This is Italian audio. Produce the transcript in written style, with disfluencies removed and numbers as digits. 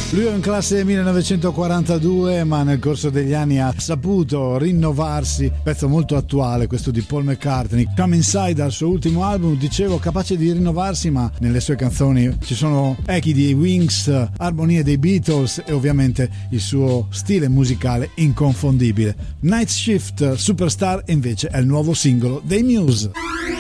Lui è in classe 1942, ma nel corso degli anni ha saputo rinnovarsi. Pezzo molto attuale questo di Paul McCartney. Come Inside, dal suo ultimo album, dicevo, capace di rinnovarsi, ma nelle sue canzoni ci sono echi dei Wings, armonie dei Beatles e ovviamente il suo stile musicale inconfondibile. Night Shift Superstar invece è il nuovo singolo dei Muse.